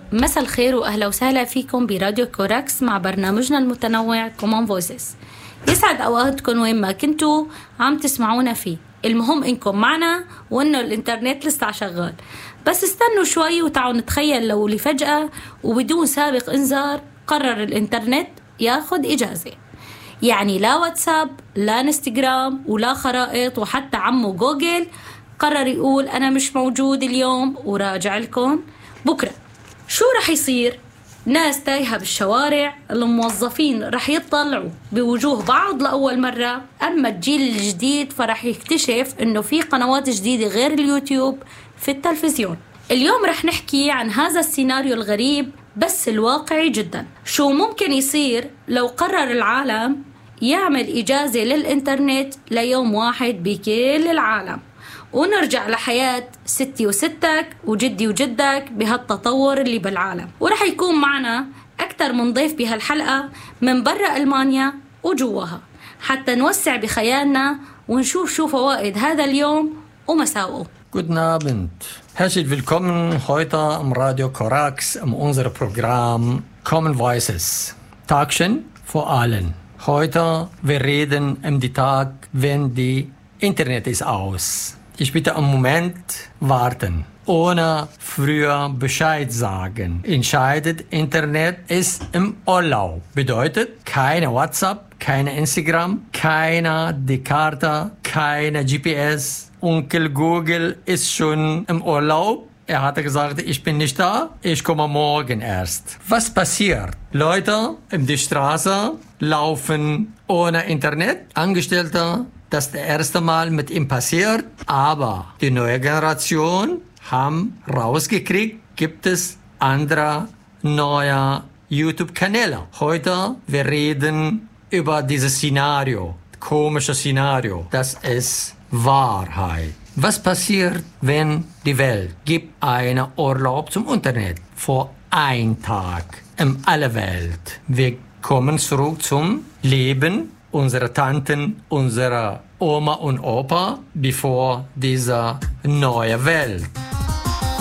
مساء الخير وأهلا وسهلا فيكم براديو كوراكس مع برنامجنا المتنوع كومون فويسز. يسعد أوقاتكم وين ما كنتوا عم تسمعونا فيه. المهم إنكم معنا وإنه الإنترنت لسه شغال، بس استنوا شوي وتعالوا نتخيل لو لفجأة وبدون سابق إنذار قرر الإنترنت ياخد إجازة. يعني لا واتساب لا انستغرام ولا خرائط، وحتى عمو جوجل قرر يقول أنا مش موجود اليوم وراجع لكم بكرة. شو رح يصير؟ ناس تايهة بالشوارع، الموظفين رح يطلعوا بوجوه بعض لأول مرة، أما الجيل الجديد فرح يكتشف إنه في قنوات جديدة غير اليوتيوب في التلفزيون. اليوم رح نحكي عن هذا السيناريو الغريب بس الواقعي جدا. شو ممكن يصير لو قرر العالم يعمل إجازة للإنترنت ليوم واحد بكل العالم، ونرجع لحياة ستي وستك وجدي وجدك بهالتطور اللي بالعالم. ورح يكون معنا أكثر من ضيف بهالحلقة من برا ألمانيا وجواها، حتى نوسع بخيالنا ونشوف شو فوائد هذا اليوم ومساوئه. Guten Abend. Herzlich willkommen heute am Radio Korax in unserem Programm Common Voices. Tagchen vor allen. Heute wir reden am Tag, wenn die Internet ist aus. Ich bitte einen Moment warten. Ohne früher Bescheid sagen. Entscheidet Internet ist im Urlaub. Bedeutet keine WhatsApp, keine Instagram, keine die Karte, keine GPS. Onkel Google ist schon im Urlaub. Er hatte gesagt, ich bin nicht da, ich komme morgen erst. Was passiert? Leute in die Straße laufen ohne Internet. Angestellte, das erste Mal mit ihm passiert. Aber die neue Generation haben rausgekriegt, gibt es andere neue YouTube-Kanäle. Heute wir reden über dieses Szenario, komische Szenario. Das ist Wahrheit. Was passiert, wenn die Welt gibt einen Urlaub zum Internet vor einem Tag in aller Welt? Wir kommen zurück zum Leben unserer Tanten, unserer Oma und Opa bevor diese neue Welt.